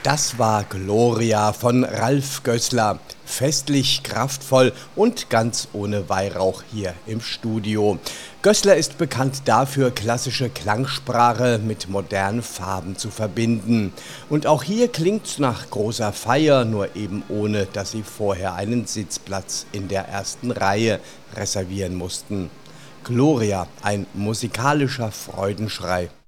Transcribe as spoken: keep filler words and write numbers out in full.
Das war Gloria von Ralf Gößler. Festlich, kraftvoll und ganz ohne Weihrauch hier im Studio. Gößler ist bekannt dafür, klassische Klangsprache mit modernen Farben zu verbinden. Und auch hier klingt's nach großer Feier, nur eben ohne, dass sie vorher einen Sitzplatz in der ersten Reihe reservieren mussten. Gloria, ein musikalischer Freudenschrei.